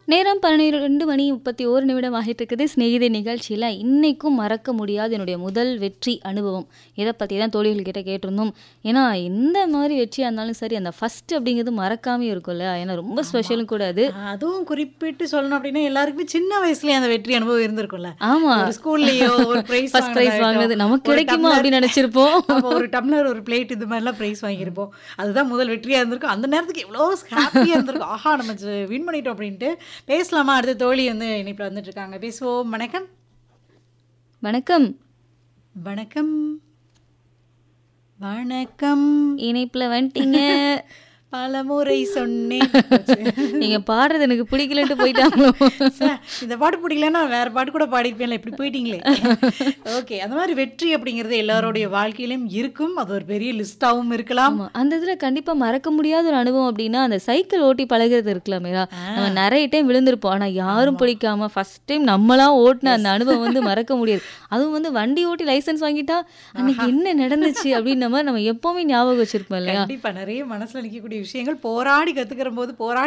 நேரம் 12:31 ஆகிட்டு இருக்குது. சிநேகிதி நிகழ்ச்சியில் இன்னைக்கும் மறக்க முடியாத என்னுடைய முதல் வெற்றி அனுபவம் இதை பற்றி தான் தோழிகள்கிட்ட கேட்டிருந்தோம். ஏன்னா எந்த மாதிரி வெற்றியாக இருந்தாலும் சரி, அந்த ஃபர்ஸ்ட் அப்படிங்கிறது மறக்காமே இருக்கும்ல. ஏன்னா ரொம்ப ஆமா. ஸ்பெஷலும் கூட அது. அதுவும் குறிப்பிட்டு சொல்லணும் அப்படின்னா, எல்லாருக்குமே சின்ன வயசுலயே அந்த வெற்றி அனுபவம் இருந்திருக்கும்ல. ஆமாம், ஒரு ஸ்கூல்லயோ ஒரு பிரைஸ் ஃபர்ஸ்ட் ப்ரைஸ் வாங்கினதாகட்டும், வாங்கினது நமக்கு ஒரு கிடைக்குமா டம்ளர் அப்படின்னு நினச்சிருப்போம். அப்போ ஒரு டம்ளர், ஒரு பிளேட் இது மாதிரிலாம் பிரைஸ் வாங்கியிருப்போம். அதுதான் முதல் வெற்றியா இருந்திருக்கும். அந்த நேரத்துக்கு எவ்வளோ ஹாப்பியா இருந்திருக்கும். ஆஹா நம்ம வின் பண்ணிட்டோம் அப்படின்ட்டு. பேசலாமா? அடுத்த தோழி வந்து இணைப்பில் வந்துட்டு இருக்காங்க. பேசுவோம். வணக்கம். வணக்கம். வணக்கம். வணக்கம். இணைப்பில் வந்துட்டீங்க. பலமுறை சொன்னேன். நீங்கள் பாடுறது எனக்கு பிடிக்கலன்ட்டு போயிட்டாங்களோ. இந்த பாட்டு பிடிக்கலன்னா வேற பாட்டு கூட பாடிருப்பேன்ல, இப்படி போயிட்டீங்களே. ஓகே, அந்த மாதிரி வெற்றி அப்படிங்கிறது எல்லாரோடைய வாழ்க்கையிலும் இருக்கும். அது ஒரு பெரிய லிஸ்டாவும் இருக்கலாம். ஆமா. அந்த இதில் கண்டிப்பாக மறக்க முடியாத ஒரு அனுபவம் அப்படின்னா, அந்த சைக்கிள் ஓட்டி பழகுறது இருக்குல்ல மீரா. நம்ம நிறைய டைம் விழுந்திருப்போம். ஆனால் யாரும் ஆமா. பிடிக்காம ஃபர்ஸ்ட் டைம் நம்மளா ஓட்டின எஸ். அந்த அனுபவம் வந்து மறக்க முடியாது. அதுவும் வந்து வண்டி ஓட்டி லைசன்ஸ் வாங்கிட்டா அன்னைக்கு ஆஹா. என்ன நடந்துச்சு அப்படின்ற மாதிரி நம்ம எப்போவுமே ஞாபகம் வச்சிருப்போம் இல்லையா? கண்டிப்பா நிறைய மனசுல நிற்கக்கூடிய விஷயங்கள் போராடி கத்துக்கிற போது போராடி